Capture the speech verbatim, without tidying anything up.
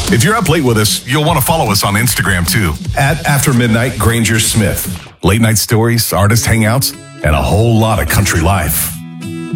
If you're up late with us, you'll want to follow us on Instagram too, at After Midnight Granger Smith. Late night stories, artist hangouts, and a whole lot of country life.